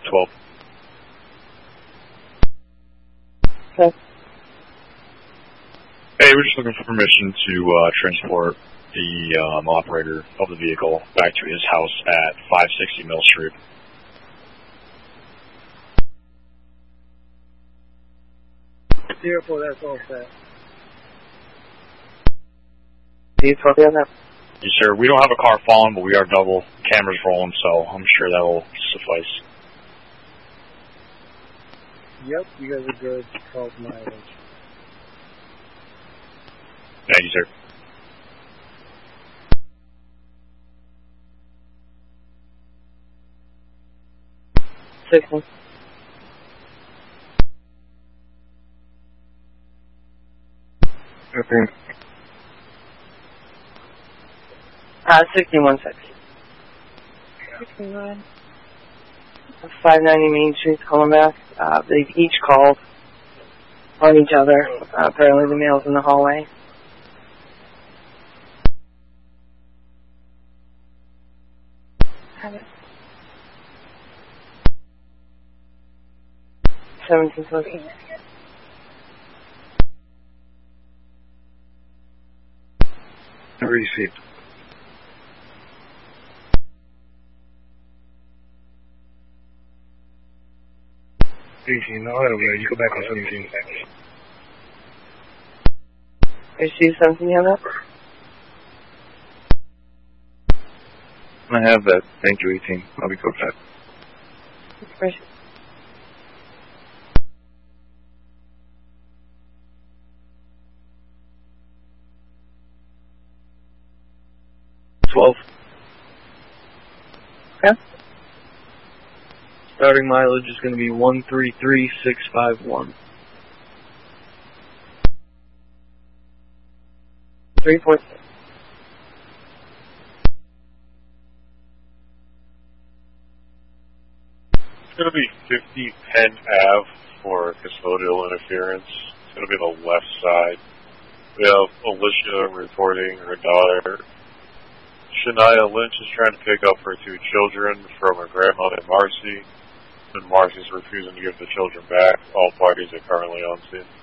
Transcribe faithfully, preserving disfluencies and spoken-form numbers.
twelve. Okay. Hey, we're just looking for permission to uh, transport the um, operator of the vehicle back to his house at five sixty Mill Street. Zero four, that's all set. Do you copy on that? Yes, sir. We don't have a car following, but we are double cameras rolling, so I'm sure that will suffice. Yep, you guys are good. twelve mileage. Thank you, sir. Six one. Okay. Uh, sixty-one six. sixty-one. five ninety Main Street's calling back. Uh, they've each called on each other. Uh, apparently the male's in the hallway. Have it. seventeen twenty. Received. eighteen, no, I don't know. You go back on seventeen. Is she seventeen you have that? I have that. Thank you, eighteen. I'll be code five. Where's twelve. Okay. Starting mileage is going to be one three three six five one. three four six. It's going to be fifty Penn Ave for custodial interference. It's going to be the left side. We have Alicia reporting her daughter. Shania Lynch is trying to pick up her two children from her grandma and Marcy, and Marcy's refusing to give the children back. All parties are currently on scene.